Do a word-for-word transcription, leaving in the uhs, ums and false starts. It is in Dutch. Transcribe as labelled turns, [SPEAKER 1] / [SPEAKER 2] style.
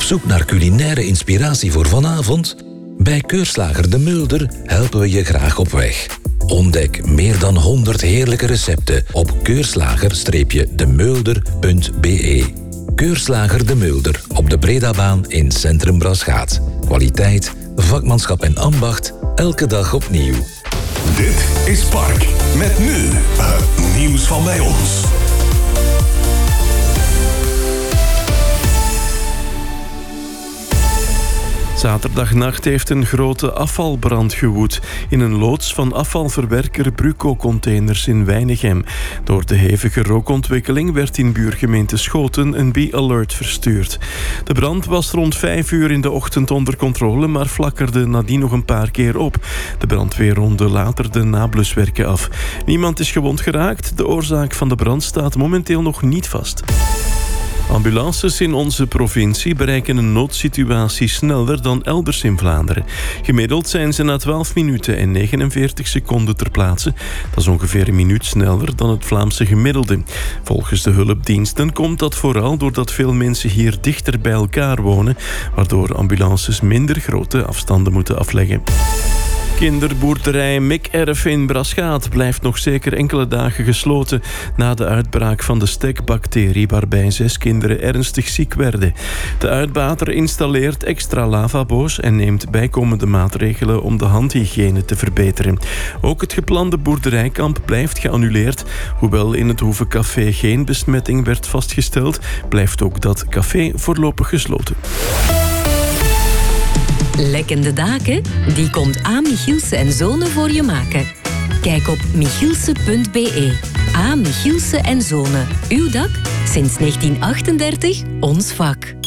[SPEAKER 1] zoek naar culinaire inspiratie voor vanavond? Bij Keurslager De Mulder helpen we je graag op weg. Ontdek meer dan honderd heerlijke recepten op keurslager de mulder punt b e. Keurslager De Mulder op de Bredabaan in Centrum Braschaat. Kwaliteit, vakmanschap en ambacht, elke dag opnieuw.
[SPEAKER 2] Dit is Park. Met nu het nieuws van bij ons.
[SPEAKER 3] Zaterdagnacht heeft een grote afvalbrand gewoed in een loods van afvalverwerker Bruco Containers in Weinigem. Door de hevige rookontwikkeling werd in buurgemeente Schoten een B-alert verstuurd. De brand was rond vijf uur in de ochtend onder controle, maar flakkerde nadien nog een paar keer op. De brandweer ronde later de nabluswerken af. Niemand is gewond geraakt. De oorzaak van de brand staat momenteel nog niet vast. Ambulances in onze provincie bereiken een noodsituatie sneller dan elders in Vlaanderen. Gemiddeld zijn ze na twaalf minuten en negenenveertig seconden ter plaatse. Dat is ongeveer een minuut sneller dan het Vlaamse gemiddelde. Volgens de hulpdiensten komt dat vooral doordat veel mensen hier dichter bij elkaar wonen, waardoor ambulances minder grote afstanden moeten afleggen. Kinderboerderij Mikerf in Braschaat blijft nog zeker enkele dagen gesloten na de uitbraak van de stekbacterie waarbij zes kinderen ernstig ziek werden. De uitbater installeert extra lavabo's en neemt bijkomende maatregelen om de handhygiëne te verbeteren. Ook het geplande boerderijkamp blijft geannuleerd. Hoewel in het Hoevencafé geen besmetting werd vastgesteld, blijft ook dat café voorlopig gesloten.
[SPEAKER 4] Lekkende daken? Die komt A. Michielse en Zonen voor je maken. Kijk op michielse punt b e. A. Michielse en Zonen. Uw dak? Sinds negentien achtendertig ons vak.